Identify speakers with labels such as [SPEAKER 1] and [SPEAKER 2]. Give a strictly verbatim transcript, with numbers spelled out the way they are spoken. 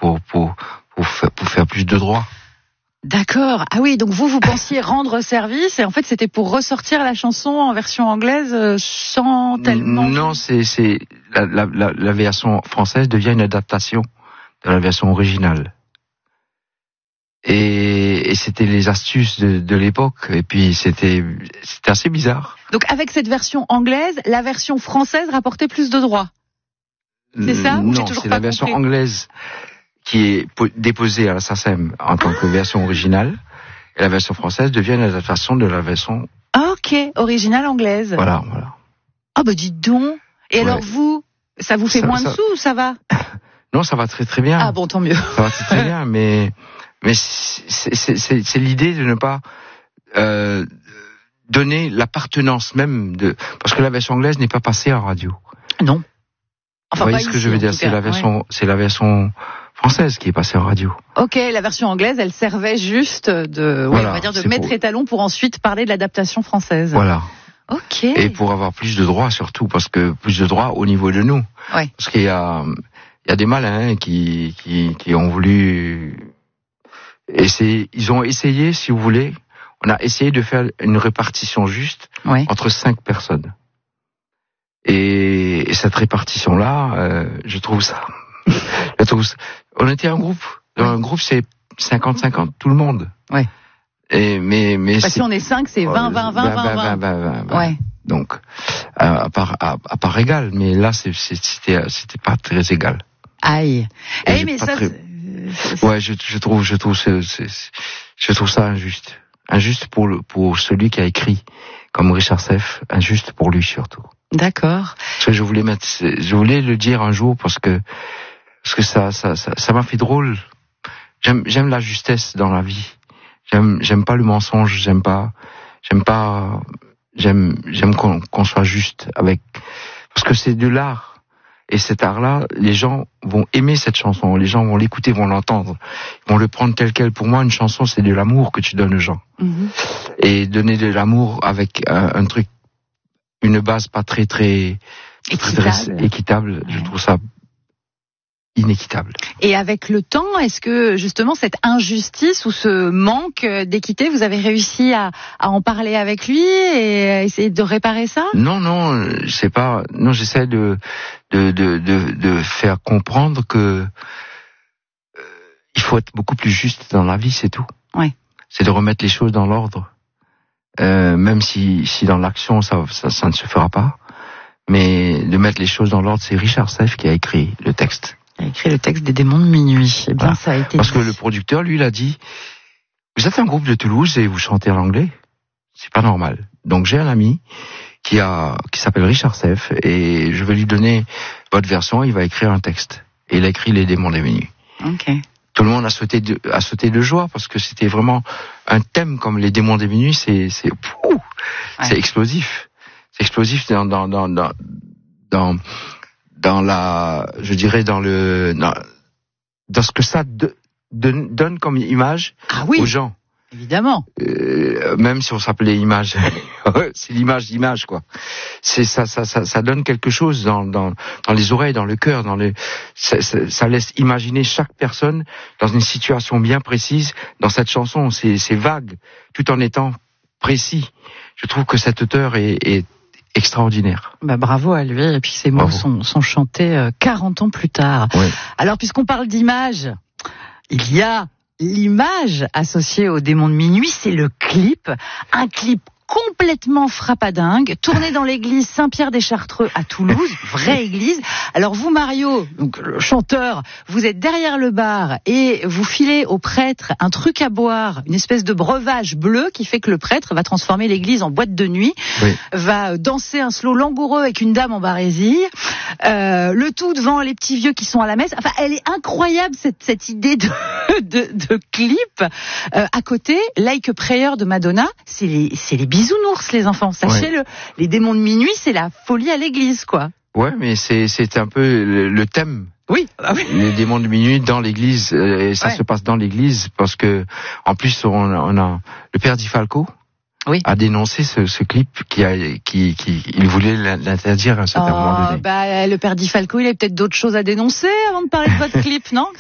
[SPEAKER 1] pour pour pour faire, pour faire plus de droits.
[SPEAKER 2] D'accord. Ah oui, donc vous, vous pensiez rendre service et en fait c'était pour ressortir la chanson en version anglaise sans tellement...
[SPEAKER 1] Non, c'est, c'est la, la, la, la version française devient une adaptation de la version originale. Et, et c'était les astuces de, de l'époque et puis c'était, c'était assez bizarre.
[SPEAKER 2] Donc avec cette version anglaise, la version française rapportait plus de droits. C'est ça? Ou
[SPEAKER 1] Non,
[SPEAKER 2] j'ai toujours
[SPEAKER 1] c'est
[SPEAKER 2] pas
[SPEAKER 1] la version
[SPEAKER 2] compris.
[SPEAKER 1] anglaise qui est déposée à la SACEM en tant que version originale, et la version française devient une adaptation de la version...
[SPEAKER 2] Ok, originale anglaise.
[SPEAKER 1] Voilà, voilà.
[SPEAKER 2] Ah bah dites donc. Et
[SPEAKER 1] Ouais.
[SPEAKER 2] alors vous, ça vous fait
[SPEAKER 1] Ça-
[SPEAKER 2] moins
[SPEAKER 1] ça-
[SPEAKER 2] de sous ou ça va?
[SPEAKER 1] Non, ça va très très bien.
[SPEAKER 2] Ah bon, tant mieux.
[SPEAKER 1] Ça va très très bien, mais mais c'est, c'est, c'est, c'est l'idée de ne pas euh, donner l'appartenance même de... Parce que la version anglaise n'est pas passée en radio.
[SPEAKER 2] Non. Enfin,
[SPEAKER 1] Vous voyez
[SPEAKER 2] pas
[SPEAKER 1] ce que
[SPEAKER 2] ici,
[SPEAKER 1] je veux
[SPEAKER 2] en
[SPEAKER 1] dire?
[SPEAKER 2] tout
[SPEAKER 1] C'est
[SPEAKER 2] cas.
[SPEAKER 1] la version,
[SPEAKER 2] Ouais.
[SPEAKER 1] c'est la version française qui est passée en radio.
[SPEAKER 2] Ok, la version anglaise, elle servait juste de, ouais,
[SPEAKER 1] Voilà,
[SPEAKER 2] on va dire de
[SPEAKER 1] c'est
[SPEAKER 2] mettre
[SPEAKER 1] pour-
[SPEAKER 2] étalon pour ensuite parler de l'adaptation française.
[SPEAKER 1] Voilà.
[SPEAKER 2] Ok.
[SPEAKER 1] Et pour avoir plus de droits surtout, parce que plus de droits au niveau de nous.
[SPEAKER 2] Ouais.
[SPEAKER 1] Parce qu'il y a, il y a des malins qui, qui, qui ont voulu essayer, ils ont essayé, si vous voulez, on a essayé de faire une répartition juste
[SPEAKER 2] Ouais.
[SPEAKER 1] entre cinq personnes. Et, et cette répartition-là, euh, je trouve ça, je trouve ça, on était un groupe, dans un groupe c'est cinquante cinquante, tout le monde.
[SPEAKER 2] Ouais.
[SPEAKER 1] Et, mais, mais
[SPEAKER 2] Bah,
[SPEAKER 1] c'est,
[SPEAKER 2] si on est cinq, c'est vingt, vingt, vingt, vingt, vingt.
[SPEAKER 1] vingt, vingt, vingt.
[SPEAKER 2] Ouais.
[SPEAKER 1] Donc, à, à part, à, à part égal, mais là, c'est, c'est, c'était, c'était pas très égal.
[SPEAKER 2] Aïe.
[SPEAKER 1] Et
[SPEAKER 2] Eh,
[SPEAKER 1] j'ai
[SPEAKER 2] mais
[SPEAKER 1] pas
[SPEAKER 2] ça,
[SPEAKER 1] très-
[SPEAKER 2] c'est- c'est-
[SPEAKER 1] Ouais, je, je trouve, je trouve, c'est, c'est, je trouve ça injuste. Injuste pour le, pour celui qui a écrit, comme Richard Seff, injuste pour lui surtout.
[SPEAKER 2] D'accord.
[SPEAKER 1] Parce que je voulais mettre, je voulais le dire un jour parce que, parce que ça, ça, ça, ça m'a fait drôle. J'aime, j'aime la justesse dans la vie. J'aime, j'aime pas le mensonge. J'aime pas, j'aime pas, j'aime, j'aime qu'on, qu'on soit juste avec, parce que c'est de l'art. Et cet art-là, les gens vont aimer cette chanson. Les gens vont l'écouter, vont l'entendre, vont le prendre tel quel. Pour moi, une chanson, c'est de l'amour que tu donnes aux gens.
[SPEAKER 2] Mhm.
[SPEAKER 1] Et donner de l'amour avec un, un truc, une base pas très très très, très
[SPEAKER 2] Équitable.
[SPEAKER 1] équitable, je
[SPEAKER 2] Ouais.
[SPEAKER 1] trouve ça inéquitable.
[SPEAKER 2] Et avec le temps, est-ce que justement cette injustice ou ce manque d'équité, vous avez réussi à, à en parler avec lui et à essayer de réparer ça?
[SPEAKER 1] Non, non, euh, c'est pas. Non, j'essaie de de de de, de faire comprendre que euh, il faut être beaucoup plus juste dans la vie, c'est tout.
[SPEAKER 2] Ouais.
[SPEAKER 1] C'est de remettre les choses dans l'ordre, euh, même si si dans l'action ça, ça ça ne se fera pas, mais de mettre les choses dans l'ordre. C'est Richard Seff qui a écrit le texte.
[SPEAKER 2] Il a écrit le texte des démons de minuit. Eh bien,
[SPEAKER 1] Voilà.
[SPEAKER 2] ça a été
[SPEAKER 1] Parce que
[SPEAKER 2] dit.
[SPEAKER 1] le producteur, lui, il a dit, vous êtes un groupe de Toulouse et vous chantez en anglais, c'est pas normal. Donc j'ai un ami qui a qui s'appelle Richard Seff et je vais lui donner votre version, il va écrire un texte. Et il a écrit Les démons des minuit.
[SPEAKER 2] Ok.
[SPEAKER 1] Tout le monde a sauté de, a sauté de joie parce que c'était vraiment un thème comme Les démons des minuit, c'est c'est pouh,
[SPEAKER 2] Ouais.
[SPEAKER 1] c'est explosif. C'est explosif dans dans dans dans dans dans la, je dirais dans le dans, dans ce que ça de, de, donne comme image
[SPEAKER 2] Ah oui,
[SPEAKER 1] aux gens.
[SPEAKER 2] évidemment.
[SPEAKER 1] Euh, même si on s'appelait image, c'est l'image d'image quoi. C'est ça, ça, ça, ça donne quelque chose dans dans dans les oreilles, dans le cœur, dans les, ça, ça, ça laisse imaginer chaque personne dans une situation bien précise. Dans cette chanson, c'est c'est vague, tout en étant précis. Je trouve que cet auteur est, est extraordinaire.
[SPEAKER 2] Bah, bravo à lui. Et puis ces mots
[SPEAKER 1] Bravo.
[SPEAKER 2] sont, sont chantés euh, quarante ans plus tard.
[SPEAKER 1] Oui.
[SPEAKER 2] Alors, puisqu'on parle d'image, il y a l'image associée au démon de minuit, c'est le clip. Un clip complètement frappadingue, tourné dans l'église Saint-Pierre-des-Chartreux à Toulouse, vraie église. Alors vous, Mario, donc le chanteur, vous êtes derrière le bar et vous filez au prêtre un truc à boire, une espèce de breuvage bleu qui fait que le prêtre va transformer l'église en boîte de nuit,
[SPEAKER 1] Oui.
[SPEAKER 2] va danser un slow langoureux avec une dame en barésie, euh, le tout devant les petits vieux qui sont à la messe. Enfin, elle est incroyable cette, cette idée de, de, de clip. Euh, à côté, Like a Prayer de Madonna, c'est les, c'est les bisounours, les enfants. Sachez-le, ouais. Les démons de minuit, c'est la folie à l'église, quoi.
[SPEAKER 1] Ouais, mais c'est c'est un peu le, le thème.
[SPEAKER 2] Oui, ah oui.
[SPEAKER 1] Les démons de minuit dans l'église, et ça ouais. se passe dans l'église parce que en plus on a, on a le père Di Falco. Oui. A dénoncé ce, ce clip qui a, qui, qui, il voulait l'interdire à un certain
[SPEAKER 2] oh,
[SPEAKER 1] moment donné.
[SPEAKER 2] Bah, le père Di Falco, il a peut-être d'autres choses à dénoncer avant de parler de votre clip, non?